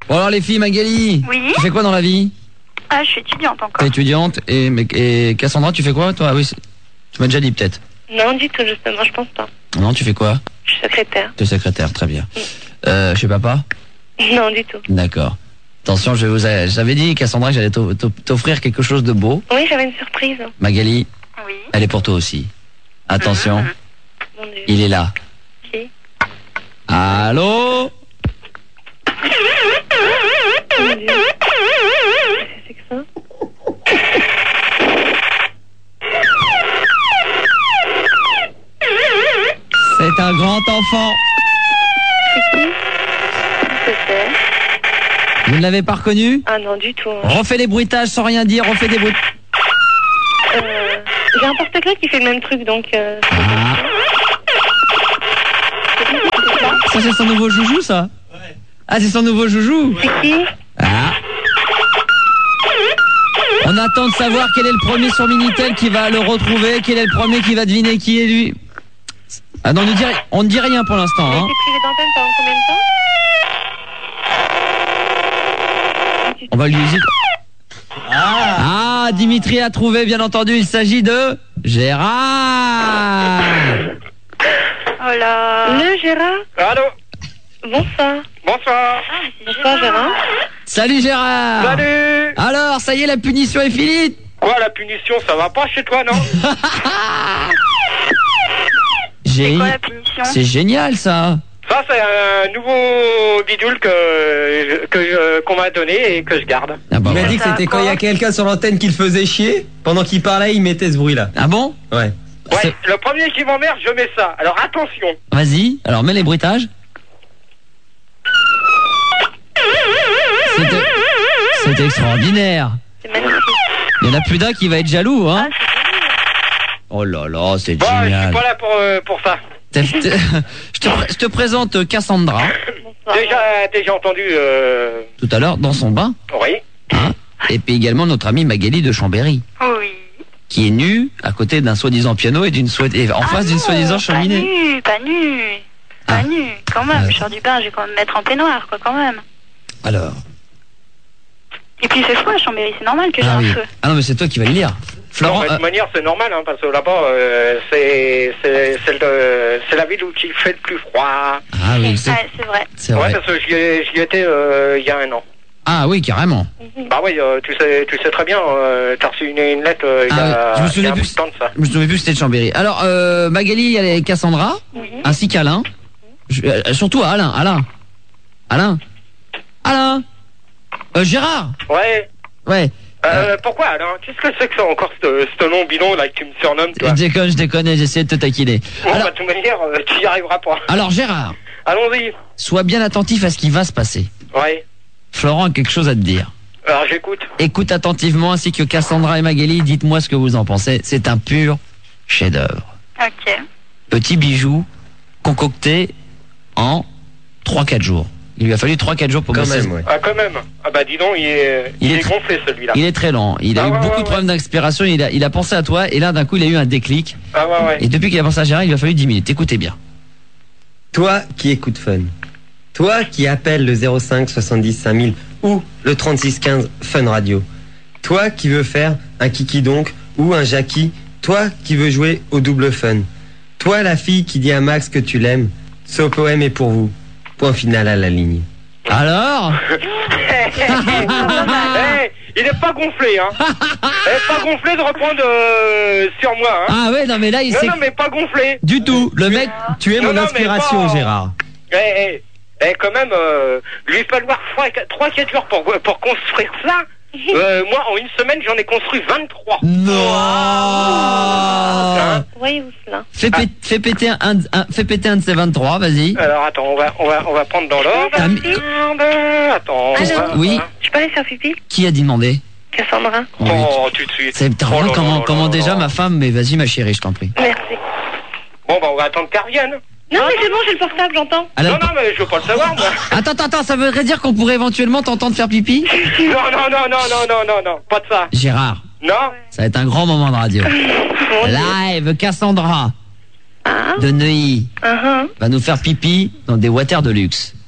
Bon alors les filles, Magali. Oui. Tu fais quoi dans la vie? Ah, je suis étudiante encore. T'es étudiante et Cassandra, tu fais quoi toi? Ah oui, tu m'as déjà dit peut-être. Non, du tout, justement, je pense pas. Non, tu fais quoi? Je suis secrétaire. Tu es secrétaire, très bien. Chez papa? Non, du tout. D'accord. Attention, j'avais dit, Cassandra, que j'allais t'offrir quelque chose de beau. Oui, j'avais une surprise. Magali, Oui. elle est pour toi aussi. Attention, Mon Dieu. il est là. Qui? Allô? Mon Dieu. Qu'est-ce que c'est que ça? C'est un grand enfant. C'est qui? Qu'est-ce que c'est? Vous ne l'avez pas reconnu? Ah non, du tout. Refais les bruitages sans rien dire, refais des bruits. J'ai un porte-clés qui fait le même truc, donc... Ah. Ça c'est son nouveau joujou, ça? Ouais. Ah, c'est son nouveau joujou? C'est qui? Ah. On attend de savoir quel est le premier sur Minitel qui va le retrouver, quel est le premier qui va deviner qui est lui. Ah non, on ne dit rien pour l'instant. Il a Hein. été privé d'antenne pendant combien de temps? On va lui dire. Ah, Dimitri a trouvé, bien entendu, il s'agit de Gérard. Oh là. Le Gérard? Allô? Bonsoir. Bonsoir. Bonsoir Gérard. Salut Gérard. Salut. Alors, ça y est, la punition est finie. Quoi, la punition, ça va pas chez toi, non? C'est quoi la punition? C'est génial ça. Ça, c'est un nouveau bidule qu'on m'a donné et que je garde. Ah bah, Il m'a voilà. dit que c'était quand il y a quelqu'un sur l'antenne qui le faisait chier. Pendant qu'il parlait, il mettait ce bruit-là. Ah bon? Ouais. Ouais, le premier qui m'emmerde, je mets ça. Alors attention. Vas-y, alors mets les bruitages. C'était extraordinaire. C'est magnifique. Il y en a plus d'un qui va être jaloux, hein. Ah, c'est génial. Oh là là, c'est Bon, je génial. suis pas là pour ça. Je te présente Cassandra, Bonsoir. Déjà entendu. tout à l'heure, dans son bain. Oui. Hein, et puis également notre amie Magali de Chambéry, Oui. qui est nue à côté d'un soi-disant piano et en face d'une soi-disant cheminée. Pas nu. Pas nu. Quand même, je sors du bain, je vais quand même mettre en peignoir, quoi, quand même. Alors. Et puis il fait froid à Chambéry, c'est normal que j'ai Ah un oui. feu. Ah non, mais c'est toi qui vas le lire. Florent, Non, mais de toute manière, c'est normal, hein, parce que là-bas, c'est la ville où il fait le plus froid. ah oui, c'est Ouais, c'est vrai. c'est Ouais, vrai. parce que j'y étais il y a un an. Ah oui, carrément. Bah oui, tu sais très bien, t'as reçu une lettre il y Ah a, oui, je me il y souviens a un plus. bout de temps de ça. Je me souviens plus que c'était de Chambéry. Alors, Magali, il y a Cassandra, ainsi qu'Alain. Surtout Alain. Alain. Gérard. Ouais. Ouais. Pourquoi alors? Qu'est-ce que c'est que ça encore, ce nom bidon là que tu me surnommes, toi? Je déconne, j'essaie de te taquiner. Bon, Alors, bah, de toute manière, tu y arriveras pas. alors Gérard, Allons-y. sois bien attentif à ce qui va se passer. Ouais. Florent a quelque chose à te dire. Alors, j'écoute. Écoute attentivement, ainsi que Cassandra et Magali, dites-moi ce que vous en pensez. C'est un pur chef-d'œuvre. Ok. Petit bijou concocté en 3-4 jours. Il lui a fallu 3-4 jours pour Quand bosser. même, ouais. Ah, quand même. Ah, bah, dis donc, il est gonflé, celui-là. Il est très lent. Il a eu beaucoup de problèmes d'inspiration. Il a pensé à toi et là, d'un coup, il a eu un déclic. Ah, ouais. Et depuis qu'il a pensé à Gérard, il lui a fallu 10 minutes. Écoutez bien. Toi qui écoutes Fun. Toi qui appelles le 05 70 5000 ou le 36 15 Fun Radio. Toi qui veux faire un Kiki donc ou un Jackie. Toi qui veux jouer au double Fun. Toi la fille qui dit à Max que tu l'aimes. Ce poème est pour vous. Point final à la ligne. Alors Hey, il est pas gonflé, hein. Il est pas gonflé de reprendre sur moi, hein. Ah ouais, non mais là, il Non, s'est... non, mais pas gonflé. Du tout. Le mec... Tu es Non, mon non, mais inspiration, pas- Gérard. Quand même, lui falloir 3-4 jours pour construire ça. Moi, en une semaine, j'en ai construit 23. Non. Hein? Voyez-vous cela? Fais péter un de ces 23, vas-y. Alors, attends, on va prendre dans l'ordre. Attends. Alors, Oui. je peux aller faire pipi? Qui a demandé? Cassandra? Oh, tout de suite. C'est Oh là là comment là déjà là. ma femme, mais vas-y ma chérie, je t'en prie. Merci. Bon, bah, on va attendre qu'elle revienne. Non, mais c'est bon, j'ai le portable, j'entends. Alors, Non, mais je veux pas le savoir, moi. attends, ça voudrait dire qu'on pourrait éventuellement t'entendre faire pipi? Non, pas de ça. Gérard, Non. ça va être un grand moment de radio. Live, Cassandra de Neuilly va nous faire pipi dans des water de luxe.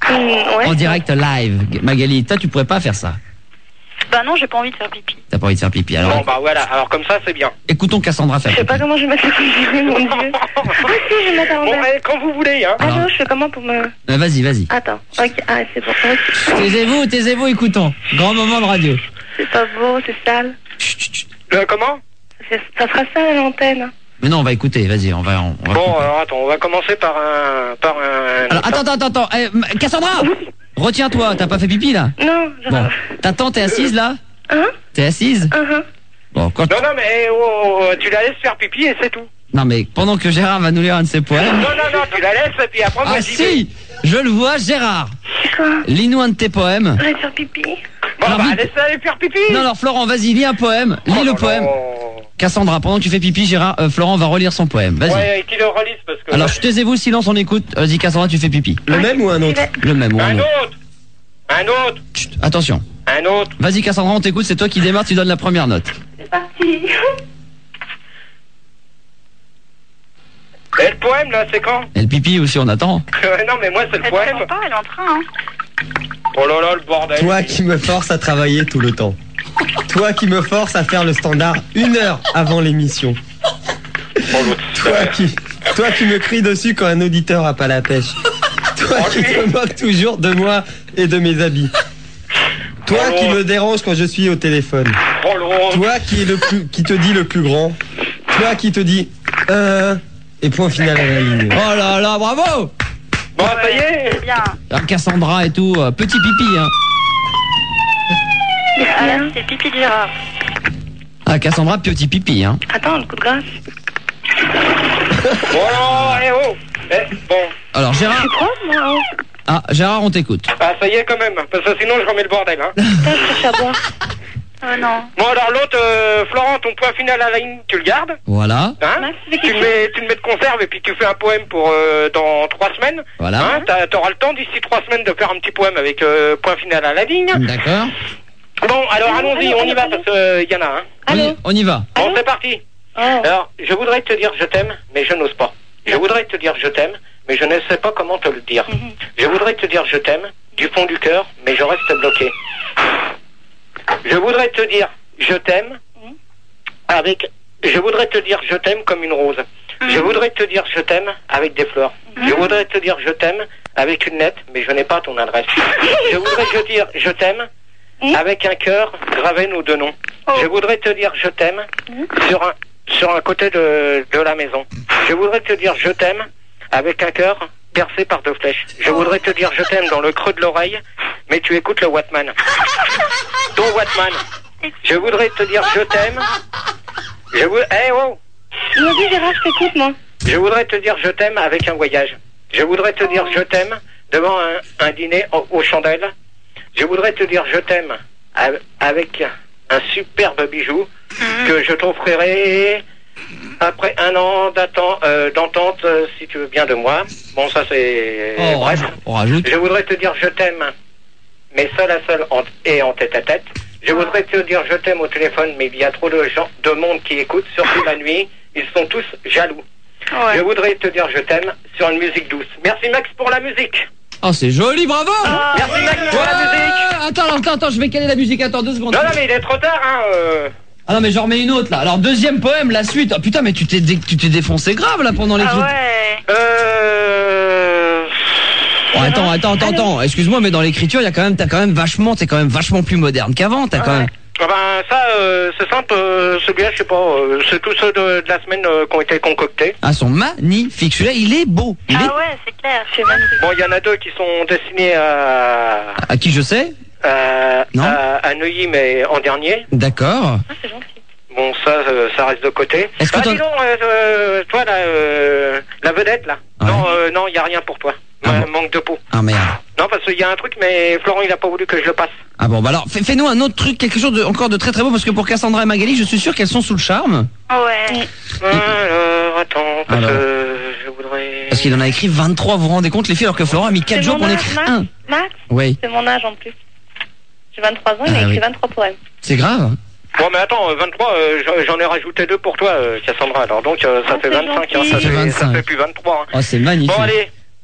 Ouais. En direct live. Magali, toi tu pourrais pas faire ça. Bah non, j'ai pas envie de faire pipi. T'as pas envie de faire pipi. Alors, Bon, bah voilà, alors comme ça, c'est bien. écoutons Cassandra faire Je sais pipi. pas comment je vais mettre la couche, mon dieu. Ah si, je vais mettre à Bon, l'envers. quand vous voulez, hein. Alors. Allô, je fais comment pour me... Vas-y. Attends, ok, ah c'est bon. Ok. Taisez-vous, écoutons. Grand moment de radio. C'est pas beau, c'est sale. Comment Ça sera sale à l'antenne. Mais non, on va écouter, vas-y, on va Bon, couper. alors attends, on va commencer par un... Alors, attends. Cassandra, retiens-toi, t'as pas fait pipi là? Non, Bon, t'attends, t'es assise là? Hein? T'es assise? Bon, quand... Non, mais tu la laisses faire pipi et c'est tout. Non mais pendant que Gérard va nous lire un de ses poèmes. Non, tu la laisses et puis après, moi, Ah j'y vais. si, je le vois, Gérard. C'est quoi? Lis-nous un de tes poèmes. Je vais faire pipi. Bon, Alors, bah, vite. laisse-la aller faire pipi. Non, alors Florent, vas-y, lis un poème. Lis Oh le là poème. là. Cassandra, pendant que tu fais pipi, Gérard, Florent va relire son poème. Vas-y. Ouais, et qu'il le relise parce que... Alors, taisez-vous, silence, on écoute. Vas-y, Cassandra, tu fais pipi. Le même ou un autre? Le même, ou un Un autre. autre. Un autre. Chut, attention. Un autre. Vas-y, Cassandra, on t'écoute, c'est toi qui démarre, tu donnes la première note. C'est parti. Et le poème, là, c'est quand? Et le pipi aussi, on attend. Non, mais moi, c'est le Elle poème. répond pas, elle est en train, hein. Oh là là, le bordel. Toi qui me force à travailler tout le temps. Toi qui me force à faire le standard 1 heure avant l'émission. Oh, l'autre. Toi qui me crie dessus quand un auditeur a pas la pêche. Toi qui te moques toujours de moi et de mes habits. Toi qui me dérange quand je suis au téléphone. Oh l'autre. Toi qui te dit le plus grand. Toi qui te dit et point final à la ligne. Oh là là, bravo. Bon, ça y est. C'est bien. Alors, Cassandra et tout, petit pipi, hein. Ah là, c'est pipi de Gérard. Ah, Cassandra, petit pipi, hein. Attends, le coup de grâce. Bon, oh. Bon. Alors, Je Gérard. suis prof, moi, hein. Ah, Gérard, on t'écoute. Ah, ça y est quand même, parce que sinon je remets le bordel, hein. Putain, je cherche à boire. Oh non. Bon, alors l'autre, Florent, ton point final à la ligne, tu le gardes, Voilà. hein? Max, c'est Tu quelque le mets de conserve et puis tu fais un poème pour dans 3 semaines. Voilà. Hein, t'auras le temps d'ici 3 semaines de faire un petit poème avec point final à la ligne. D'accord. Bon, alors Allô, allons-y, allô, on y va allô, parce qu'il y en a un. Allô? On y va. Bon, Allô? c'est parti. Oh. Alors, je voudrais te dire je t'aime, mais je n'ose pas. Je voudrais te dire je t'aime, mais je ne sais pas comment te le dire. Je voudrais te dire je t'aime, du fond du cœur, mais je reste bloqué. Je voudrais te dire je t'aime, je voudrais te dire je t'aime comme une rose. Je voudrais te dire je t'aime avec des fleurs. Je voudrais te dire je t'aime avec une lettre, mais je n'ai pas ton adresse. Je voudrais te dire je t'aime avec un cœur gravé nos 2 noms. Je voudrais te dire je t'aime sur un côté de la maison. Je voudrais te dire je t'aime avec un cœur percé par 2 flèches. Je voudrais te dire je t'aime dans le creux de l'oreille, mais tu écoutes le Wattman. Ton Wattman. Je voudrais te dire je t'aime. Oh. Vas-y, Gérard, je t'écoute, moi. Je voudrais te dire je t'aime avec un voyage. Je voudrais te dire je t'aime devant un dîner aux chandelles. Je voudrais te dire je t'aime avec un superbe bijou que je t'offrirai après 1 an d'entente si tu veux bien de moi. Bon, ça c'est... Oh, bref. on rajoute. Je voudrais te dire je t'aime, mais seul à seul et en tête à tête. Je voudrais te dire je t'aime au téléphone, mais il y a trop de monde qui écoute, surtout la nuit. Ils sont tous jaloux. Ouais. Je voudrais te dire je t'aime sur une musique douce. Merci Max pour la musique. Oh, c'est joli, bravo. Merci Max pour la musique. Attends, je vais caler la musique. Attends 2 secondes. Non, mais il est trop tard, hein. Ah non, mais j'en remets une autre là. Alors, deuxième poème, la suite. Oh putain, mais tu t'es défoncé grave là pendant les Ah trucs. ouais. Oh, attends. Excuse-moi, mais dans l'écriture, t'es quand même vachement plus moderne qu'avant. T'as quand même. Ah ben ça, c'est simple, celui-là, je sais pas, c'est tous ceux de la semaine qui ont été concoctés. Ah, sont magnifiques. Celui-là, il est beau. Ah ouais, c'est clair, c'est magnifique. Bon, il y en a 2 qui sont destinés À qui je sais? Non. à Neuilly, mais en dernier. D'accord. Ah, c'est gentil. Bon, ça reste de côté. Est-ce que dis donc, toi, là, la vedette, là. Ouais. Non, il n'y a rien pour toi. Ah bon. Manque de peau. Ah merde. Non, parce qu'il y a un truc, mais Florent, il a pas voulu que je le passe. Ah bon, bah alors, fais-nous un autre truc, quelque chose encore de très très beau, parce que pour Cassandra et Magali, je suis sûr qu'elles sont sous le charme. Ouais. Alors, attends, parce Alors. que je voudrais... Parce qu'il en a écrit 23, vous vous rendez compte les filles, alors que Florent a mis 4 jours pour en écrire un. Max, Oui. c'est mon âge en plus. J'ai 23 ans, il a Ah, écrit oui. 23 poèmes. C'est grave. Bon, mais attends, 23, j'en ai rajouté 2 pour toi, Cassandra. Alors donc, ça Ah, fait c'est 25, hein, gentil. ça Ça fait fait 25. plus 23. Hein. Oh, c'est magnifique. Bon, allez.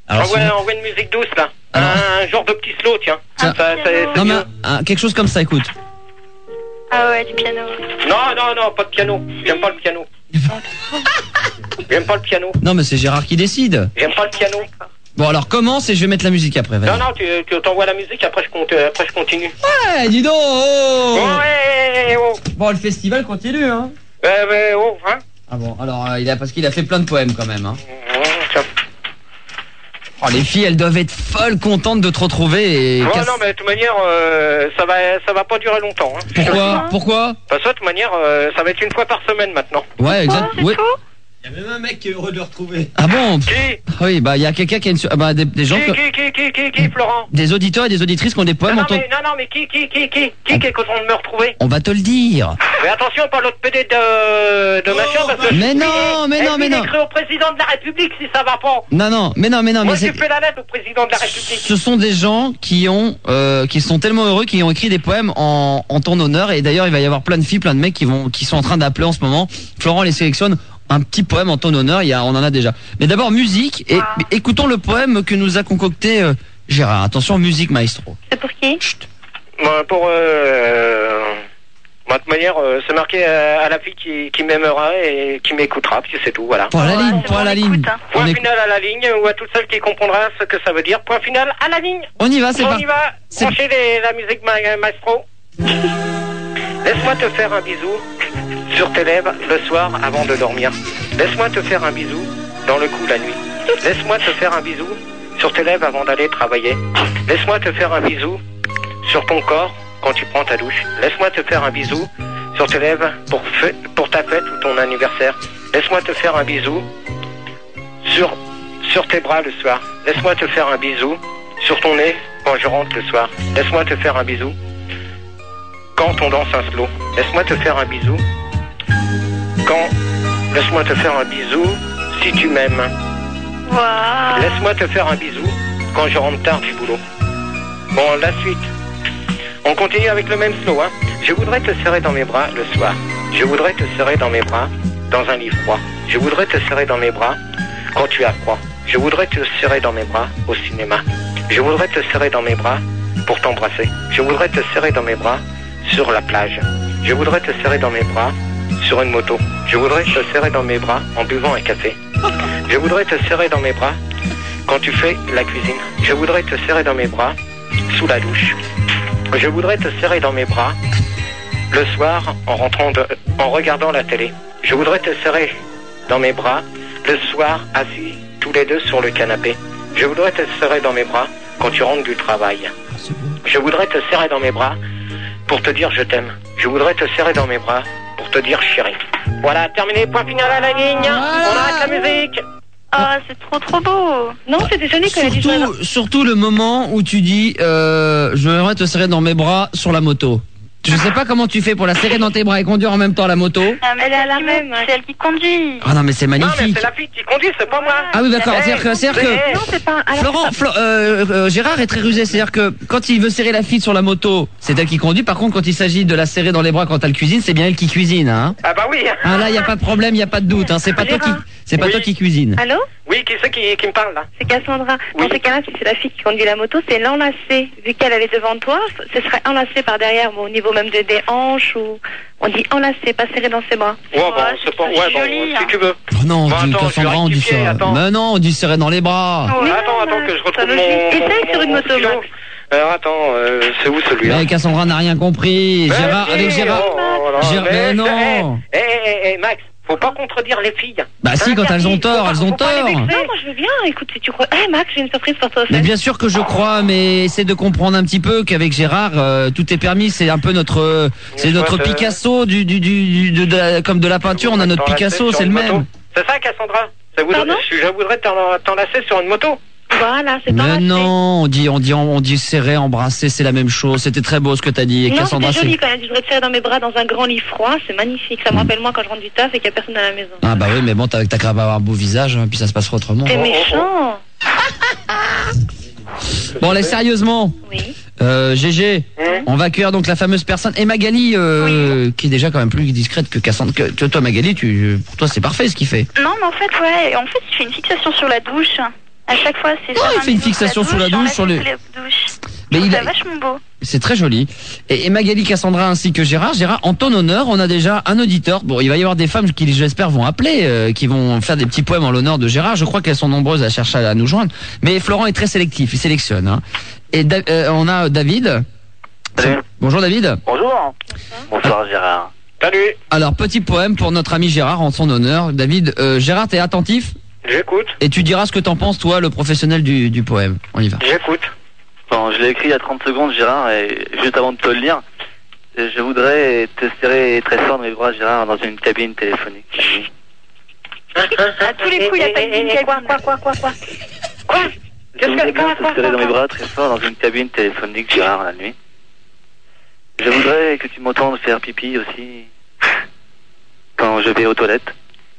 Alors, Envoie une musique douce, là. Alors- Un genre de petit slow, tiens. Tiens. C'est non mais mieux. quelque chose comme ça, écoute. Ah ouais, du piano. Non, pas de piano. J'aime pas le piano. J'aime pas le piano. Non mais c'est Gérard qui décide. J'aime pas le piano. Bon alors commence et je vais mettre la musique après. Vas-y. Non, tu t'envoies la musique, après je continue. Ouais, dis donc. Oh. Oh. Bon, le festival continue, hein. Hein. Ah bon, alors parce qu'il a fait plein de poèmes quand même, hein. Tiens. Oh, les filles, elles doivent être folles contentes de te retrouver et. Non, mais de toute manière, ça va pas durer longtemps. Hein. Pourquoi Parce que de toute manière, ça va être une fois par semaine maintenant. Ouais, exact. Ouais. Il y a même un mec qui est heureux de le retrouver. Ah bon? Qui? Oui, bah il y a quelqu'un qui a des gens Qui, Florent? des auditeurs et des auditrices qui ont des poèmes Non, en ton... mais qui est content de me retrouver? On va te le dire. Mais attention, pas l'autre PD de machin, parce que... Mais non, mais non. écrit au président de la République si ça va pas. Non, mais Moi, mais j'ai fait la lettre au président de la République. ce sont des gens qui sont tellement heureux, qui ont écrit des poèmes en ton honneur, et d'ailleurs il va y avoir plein de filles, plein de mecs qui sont en train d'appeler en ce moment. Florent les sélectionne. Un petit poème en ton honneur, on en a déjà. Mais d'abord musique, et écoutons le poème que nous a concocté Gérard. Attention, musique maestro. C'est pour qui? Pour de toute manière, c'est marqué à la fille qui m'aimera et qui m'écoutera, puis c'est tout, voilà. Point à la ligne, point à la ligne. Point final à la ligne, ou à toute celle qui comprendra ce que ça veut dire. Point final à la ligne. On y va, c'est On parti. y va, branchez la musique maestro. Laisse-moi te faire un bisou sur tes lèvres le soir avant de dormir. Laisse-moi te faire un bisou dans le cou la nuit. Laisse-moi te faire un bisou sur tes lèvres avant d'aller travailler. Laisse-moi te faire un bisou sur ton corps quand tu prends ta douche. Laisse-moi te faire un bisou sur tes lèvres pour ta fête ou ton anniversaire. Laisse-moi te faire un bisou sur tes bras le soir. Laisse-moi te faire un bisou sur ton nez quand je rentre le soir. Laisse-moi te faire un bisou quand on danse un slow. Laisse-moi te faire un bisou Laisse-moi te faire un bisou si tu m'aimes. Waouh. Laisse-moi te faire un bisou quand je rentre tard du boulot. Bon, la suite. On continue avec le même slow, hein. Je voudrais te serrer dans mes bras le soir. Je voudrais te serrer dans mes bras dans un lit froid. Je voudrais te serrer dans mes bras quand tu as froid. Je voudrais te serrer dans mes bras au cinéma. Je voudrais te serrer dans mes bras pour t'embrasser. Je voudrais te serrer dans mes bras sur la plage. Je voudrais te serrer dans mes bras sur une moto. Je voudrais te serrer dans mes bras en buvant un café. Je voudrais te serrer dans mes bras quand tu fais la cuisine. Je voudrais te serrer dans mes bras sous la douche. Je voudrais te serrer dans mes bras le soir en regardant la télé. Je voudrais te serrer dans mes bras le soir assis tous les deux sur le canapé. Je voudrais te serrer dans mes bras quand tu rentres du travail. Je voudrais te serrer dans mes bras pour te dire je t'aime. Je voudrais te serrer dans mes bras pour te dire chérie. Voilà, terminé, point final à la ligne. On arrête la musique. Ah, c'est trop beau. Non, c'était joli quand elle a dit jouer. Surtout le moment où tu dis je voudrais te serrer dans mes bras sur la moto. Je sais pas comment tu fais pour la serrer dans tes bras et conduire en même temps la moto. Ah, mais elle est à la même. C'est elle qui conduit. Ah non mais c'est Non, mais magnifique. c'est la fille qui conduit, c'est pas moi. Ah oui d'accord, c'est-à-dire que Non, c'est pas. Alors, Florent, Gérard est très rusé, c'est-à-dire que quand il veut serrer la fille sur la moto, c'est elle qui conduit. Par contre, quand il s'agit de la serrer dans les bras quand elle cuisine, c'est bien elle qui cuisine, hein. Ah bah oui. Ah là, il y a pas de problème, il y a pas de doute, hein. C'est pas toi qui cuisine. allô? Oui, qui c'est qui me parle là? C'est Cassandra. Oui. Dans ces cas-là, si c'est la fille qui conduit la moto, c'est l'enlacer. Vu qu'elle est devant toi, ce serait enlacé par derrière, au niveau même des hanches, ou on dit enlacé, pas serré dans ses bras. Ouais, bon, c'est pas. Ouais, bon, joli, si tu veux. Oh non, on Bon, dit attends, Cassandra, je vais on dit rectifier, ça. attends. Mais non, on dit serrer dans les bras. Mais Attends, non, que je ça retrouve logique. mon. Essaye sur une moto, stylo. Max. Alors attends, c'est où celui-là? Mais Cassandra n'a rien compris. Gérard, avec Gérard. Mais non. Max, faut pas contredire les filles. Bah si, quand elles ont tort, elles ont Faut pas les tort. vexer. Non, moi je veux bien. Écoute, si tu crois. Max, j'ai une surprise pour toi. Mais bien sûr que je crois, mais essaie de comprendre un petit peu qu'avec Gérard, tout est permis. C'est un peu notre Picasso comme de la peinture. On a notre Picasso, c'est le même. C'est ça, Cassandra? Pardon? Je voudrais t'enlacer sur une moto. Voilà, c'est Mais enlacé. non, on dit serrer, embrasser, c'est la même chose. C'était très beau ce que t'as dit. Et Non, Cassandra, c'était joli quand elle a dit je voudrais te serrer dans mes bras dans un grand lit froid, c'est magnifique. Ça me rappelle moi quand je rentre du taf et qu'il n'y a personne à la maison. Ah bah oui, mais bon, t'as qu'à avoir un beau visage, hein, puis ça se passera autrement. T'es méchant. Bon, allez, sérieusement. Oui. GG, on va accueillir donc la fameuse personne. Et Magali, qui est déjà quand même plus discrète que Cassandra. Que toi, Magali, pour toi, c'est parfait ce qu'il fait. Non, mais en fait, il fait une fixation sur la douche. À chaque fois, c'est Oh, il fait une fixation sous la douche, sur les... Mais il C'est a... vachement beau. C'est très joli. Et Magali, Cassandra ainsi que Gérard, en ton honneur, on a déjà un auditeur. Bon, il va y avoir des femmes qui, j'espère, vont appeler, qui vont faire des petits poèmes en l'honneur de Gérard. Je crois qu'elles sont nombreuses à chercher à nous joindre. Mais Florent est très sélectif, il sélectionne. Hein. Et on a David. Salut. Bonjour David. Bonjour. Bonsoir Gérard. Salut. Alors, petit poème pour notre ami Gérard en son honneur. David, Gérard, t'es attentif? J'écoute. Et tu diras ce que t'en penses, toi, le professionnel du poème. On y va. J'écoute. Bon, je l'ai écrit il y a 30 secondes, Gérard, et juste avant de te le lire, je voudrais te serrer très fort dans mes bras, Gérard, dans une cabine téléphonique. À tous les coups, il n'y a pas de ligne Quoi Je voudrais bien te serrer dans mes bras très fort dans une cabine téléphonique, Gérard, la nuit. Je voudrais que tu m'entendes faire pipi aussi quand je vais aux toilettes.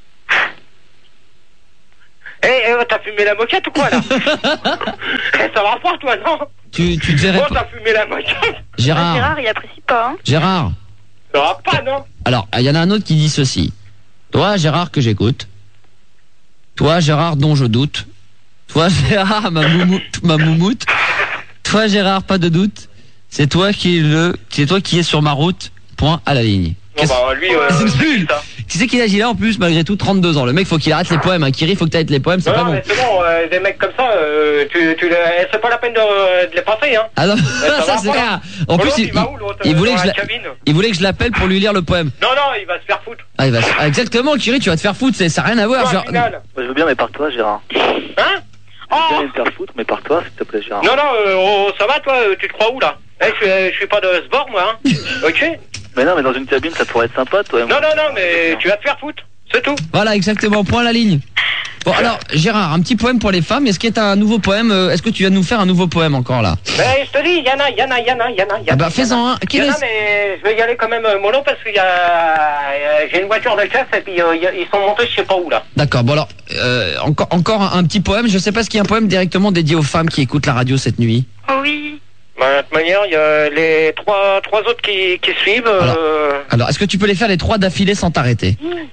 T'as fumé la moquette ou quoi là? Ça va pas toi, non? Tu devrais... Oh, t'as fumé la moquette? Gérard, il apprécie pas. Hein. Gérard. Ça va pas, non? Alors, il y en a un autre qui dit ceci. Toi, Gérard, que j'écoute. Toi, Gérard, dont je doute. Toi, Gérard, ma moumoute. Toi, Gérard, pas de doute. C'est toi qui est sur ma route. Point à la ligne. Bon, bah, lui, c'est nul. Tu sais qu'il a en plus, malgré tout, 32 ans. Le mec, faut qu'il arrête les poèmes. Hein. Kiri, faut que t'arrêtes les poèmes, c'est pas bon. Mais c'est bon, des mecs comme ça, c'est pas la peine de les passer, hein. Ah non, ça c'est clair. En plus, il voulait que je l'appelle pour lui lire le poème. Non, il va se faire foutre. Ah, exactement, Kiri, tu vas te faire foutre, ça n'a rien à voir. Genre... Je veux bien, mais par toi, Gérard. Hein? Je veux bien me faire foutre, mais par toi, s'il te plaît, Gérard. Non, ça va, toi, tu te crois où, là? Je suis pas de ce bord, moi, hein. Ok? Mais non, mais dans une cabine, ça pourrait être sympa, toi. Non, mais tu vas te faire foutre, c'est tout. Voilà, exactement, point à la ligne. Bon, alors, Gérard, un petit poème pour les femmes. Est-ce qu'il y a un nouveau poème? Est-ce que tu viens de nous faire un nouveau poème encore, là? Ben, je te dis, il y en a. Ah bah, fais-en un. Mais je vais y aller quand même mollo parce qu'il y a... J'ai une voiture de chasse et puis ils sont montés je sais pas où, là. D'accord, bon alors, encore un petit poème. Je sais pas ce qu'il y a un poème directement dédié aux femmes qui écoutent la radio cette nuit. Oui. De toute manière, il y a les trois autres qui suivent. Alors, est-ce que tu peux les faire les 3 d'affilée sans t'arrêter?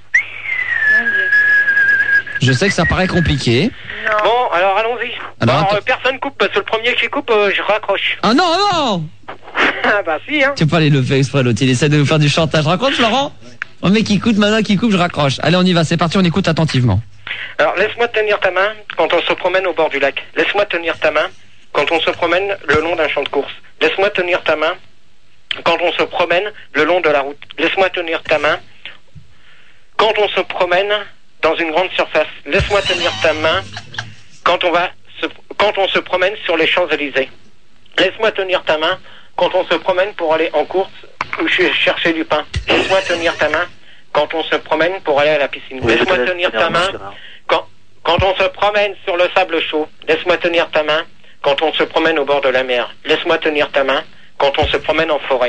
Je sais que ça paraît compliqué. Non. Bon, alors allons-y. Alors, personne coupe, parce que le premier qui coupe, je raccroche. Ah non Bah si, hein. Tu peux pas aller le faire exprès, l'autre. Il essaie de nous faire du chantage. Raconte, Florent? Le mec qui écoute, maintenant qui coupe, je raccroche. Allez, on y va, c'est parti, on écoute attentivement. Alors, laisse-moi tenir ta main quand on se promène au bord du lac. Laisse-moi tenir ta main quand on se promène le long d'un champ de course. Laisse-moi tenir ta main quand on se promène le long de la route. Laisse-moi tenir ta main quand on se promène dans une grande surface. Laisse-moi tenir ta main quand on se promène sur les Champs-Élysées. Laisse-moi tenir ta main quand on se promène pour aller en course ou chercher du pain. Laisse-moi tenir ta main quand on se promène pour aller à la piscine. Laisse-moi tenir ta main quand on se promène sur le sable chaud. Laisse-moi tenir ta main quand on se promène au bord de la mer. Laisse-moi tenir ta main quand on se promène en forêt.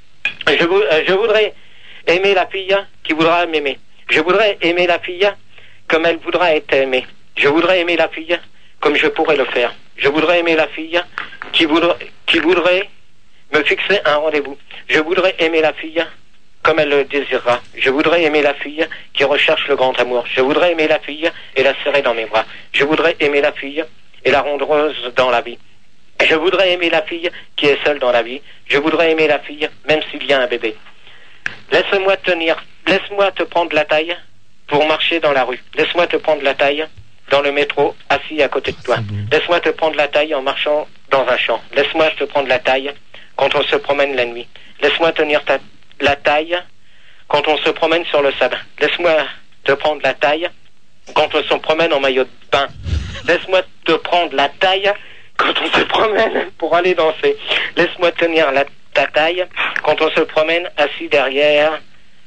Je voudrais aimer la fille qui voudra m'aimer. Je voudrais aimer la fille comme elle voudra être aimée. Je voudrais aimer la fille comme je pourrais le faire. Je voudrais aimer la fille qui voudrait me fixer un rendez-vous. Je voudrais aimer la fille comme elle le désirera. Je voudrais aimer la fille qui recherche le grand amour. Je voudrais aimer la fille et la serrer dans mes bras. Je voudrais aimer la fille et la rendre heureuse dans la vie. Je voudrais aimer la fille qui est seule dans la vie. Je voudrais aimer la fille même s'il y a un bébé. Laisse-moi te prendre la taille pour marcher dans la rue. Laisse-moi te prendre la taille dans le métro, assis à côté de toi. Laisse-moi te prendre la taille en marchant dans un champ. Laisse-moi te prendre la taille quand on se promène la nuit. Laisse-moi tenir la taille quand on se promène sur le sable. Laisse-moi te prendre la taille quand on se promène en maillot de bain. Laisse-moi te prendre la taille quand on se promène pour aller danser. Laisse-moi tenir ta taille quand on se promène assis derrière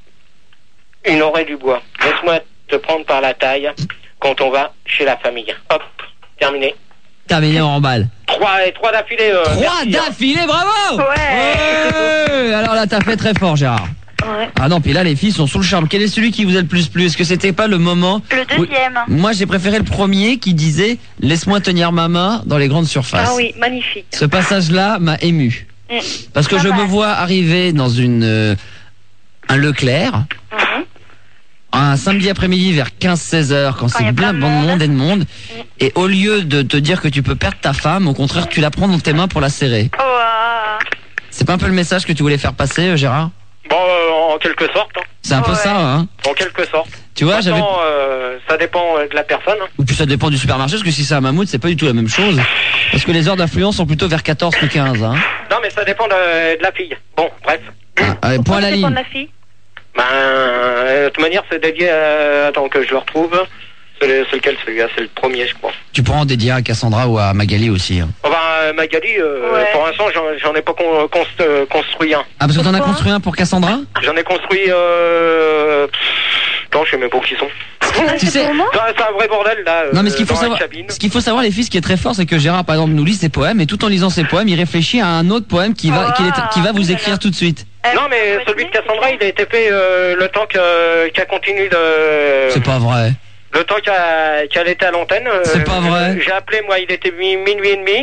une oreille du bois. Laisse-moi te prendre par la taille quand on va chez la famille. Hop, terminé. Terminé en balle. 3 d'affilée. 3 d'affilée, bravo. Ouais. Alors là, t'as fait très fort, Gérard. Ouais. Ah non, puis là, les filles sont sous le charme. Quel est celui qui vous a le plus plu? Est-ce que c'était pas le moment Le deuxième. Moi, j'ai préféré le premier qui disait « Laisse-moi tenir ma main dans les grandes surfaces ». Ah oui, magnifique. Ce passage-là m'a ému. Parce que je me vois arriver dans un Leclerc, un samedi après-midi vers 15-16 h quand il y c'est a bien plein de bon monde. monde et de monde. Et au lieu de te dire que tu peux perdre ta femme, au contraire, tu la prends dans tes mains pour la serrer. Oh, ah. C'est pas un peu le message que tu voulais faire passer, Gérard? Bon, en quelque sorte. Hein. C'est un peu Ouais. ça, hein? En quelque sorte. Tu vois, j'avais. Maintenant, ça dépend de la personne. Hein. Ou puis ça dépend du supermarché, parce que si c'est à Mammouth, c'est pas du tout la même chose. Parce que les heures d'affluence sont plutôt vers 14 que 15, hein. Non, mais ça dépend de la fille. Bon, bref. Point à la Ça dépend ligne. de la fille. Ben, de toute manière, c'est dédié à... Attends que je le retrouve. C'est lequel celui-là? C'est le premier, je crois. Tu pourras en dédier à Cassandra ou à Magali aussi. Hein. Oh ben, Magali, Ouais. pour l'instant, j'en ai pas construit un. Ah, parce que t'en as Pourquoi construit un pour Cassandra? J'en ai construit... Non, je sais même pas où ils sont. Tu sais. Pour moi C'est un vrai bordel, là, Non, mais ce qu'il faut dans savoir, la cabine. ce qu'il faut savoir, les filles, ce qui est très fort, c'est que Gérard, par exemple, nous lit ses poèmes, et tout en lisant ses poèmes, il réfléchit à un autre poème qui va vous écrire tout de suite. Non, mais celui de Cassandra, il a été fait le temps qu'elle continue de... C'est pas vrai. Le temps qu'elle était à l'antenne. C'est pas vrai. J'ai appelé, moi, il était minuit et demi.